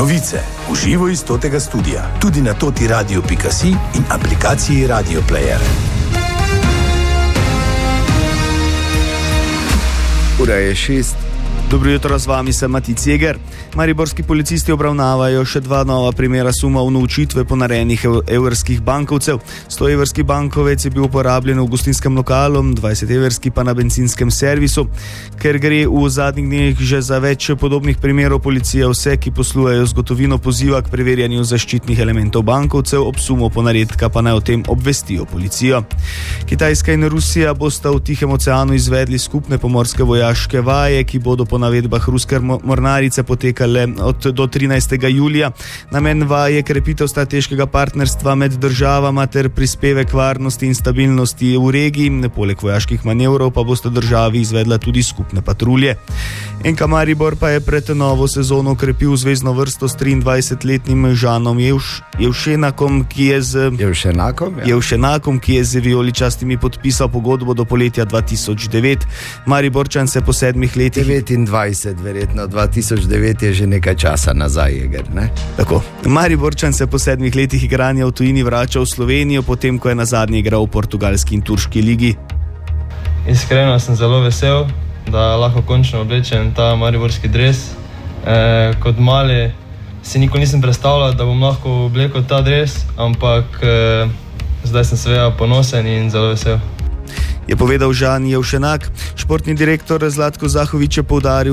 Novice v živo iz totega studia, tudi na totiradio.si in aplikaciji Radio Player. Ura je 6. Dobro jutro, z vami sem Matic Jeger. Mariborski policisti obravnavajo še 2 nova primera suma unovčitve ponarejenih evrskih bankovcev. 100 evrski bankovec je bil uporabljen v gostinskem lokalu, 20 evrski pa na benzinskem servisu. Ker gre v zadnjih dneh že za več podobnih primerov, policija vse, ki poslujejo z gotovino, poziva k preverjanju zaščitnih elementov bankovcev, ob sumu ponaredka pa naj o tem obvestijo policijo. Kitajska in Rusija bosta v Tihem oceanu izvedli skupne pomorske vojaške vaje, ki bodo po navedbah ruske mornarice potekale do 13. julija. Namen vaj je krepitev strateškega partnerstva med državama ter prispevek varnosti in stabilnosti v regiji. Poleg vojaških manevrov pa bosta državi izvedla tudi skupne patrulje. NK Maribor pa je pred novo sezono okrepil zvezno vrsto s 23-letnim Žanom Jevšenakom, ki je z vijoličastimi podpisal pogodbo do poletja 2009. Mariborčan se po 7 letih 29, verjetno 2009 je že nekaj časa nazaj, Jeger, ne? Tako. Mariborčan se po 7 letih igranja v tujini vrača v Slovenijo, potem ko je nazadnje igral v portugalski in turški ligi. Iskreno sem zelo vesel, da lahko končno oblečem ta mariborski dres. Kot mali si nikoli nisem predstavljal, da bom lahko oblekel ta dres, ampak zdaj sem seveda ponosen in zelo vesel. Je povedal Žan Jevšenak. Športni direktor Zlatko Zahovič je poudaril,